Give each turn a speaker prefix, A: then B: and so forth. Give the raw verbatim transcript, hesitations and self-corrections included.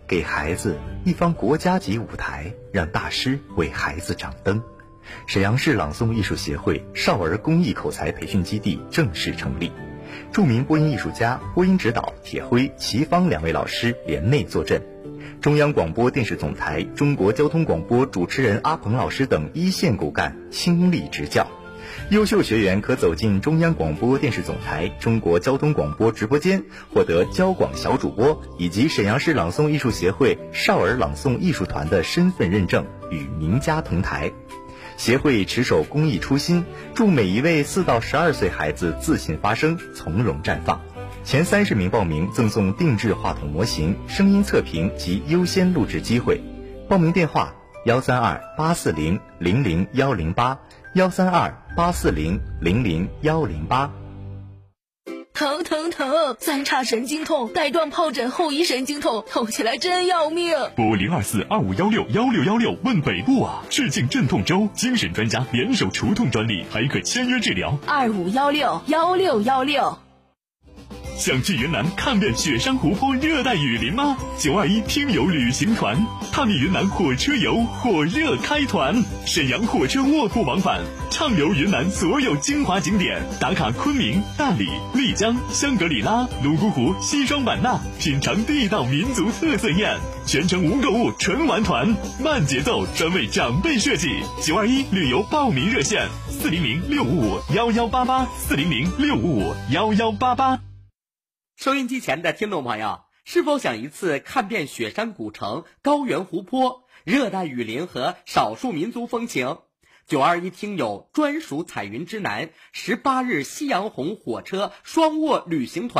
A: 给孩子一方国家级舞台，让大师为孩子掌灯。沈阳市朗诵艺术协会少儿公益口才培训基地正式成立，著名播音艺术家、播音指导铁辉、齐芳两位老师联袂坐镇，中央广播电视总台中国交通广播主持人阿鹏老师等一线骨干倾力执教。优秀学员可走进中央广播电视总台中国交通广播直播间，获得交广小主播以及沈阳市朗诵艺术协会少儿朗诵艺术团的身份认证，与名家同台。协会持守公益初心，祝每一位四到十二岁孩子自信发声，从容绽放。前三十名报名赠送定制话筒模型、声音测评及优先录制机会。报名电话：幺三二八四零零零幺零八，幺三二八四零零零幺零八。
B: 疼疼疼！三叉神经痛，带状疱疹后遗神经痛，痛起来真要命。
C: 拨零二四二五幺六幺六幺六问北部啊！致敬镇痛周，精神专家联手除痛专利，还可签约治疗。
B: 二五幺六幺六幺六。
C: 想去云南看遍雪山湖泊、热带雨林吗？九二一听友旅行团，探秘云南火车游火热开团，沈阳火车卧铺往返，畅游云南所有精华景点，打卡昆明、大理、丽江、香格里拉、泸沽湖、西双版纳，品尝地道民族特色宴，全程无购物纯玩团，慢节奏，专为长辈设计。九二一旅游报名热线：四零零六五五幺幺八八，四零零六五五幺幺八八。
D: 收音机前的听众朋友，是否想一次看遍雪山古城、高原湖泊、热带雨林和少数民族风情？九二一听友专属彩云之南十八日夕阳红火车双卧旅行团